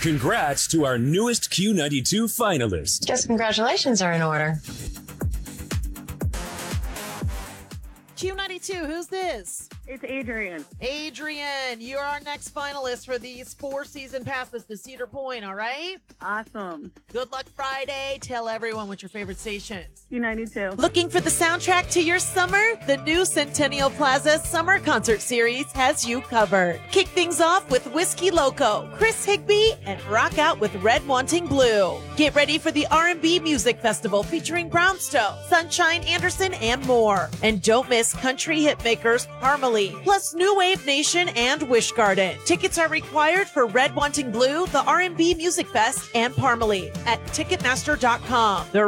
Congrats to our newest Q92 finalist. Guess congratulations are in order. Q92, who's this? It's Adrian. Adrian, you're our next finalist for these 4 season passes to Cedar Point, all right? Awesome. Good luck Friday. Tell everyone what your favorite station is. Q92. Looking for the soundtrack to your summer? The new Centennial Plaza Summer Concert Series has you covered. Kick things off with Whiskey Loco, Chris Higby, and rock out with Red Wanting Blue. Get ready for the R&B Music Festival featuring Brownstone, Sunshine Anderson, and more. And don't miss country hitmakers Parmalee, plus New Wave Nation and Wish Garden. Tickets are required for Red Wanting Blue, the R&B Music Fest, and Parmalee at Ticketmaster.com. The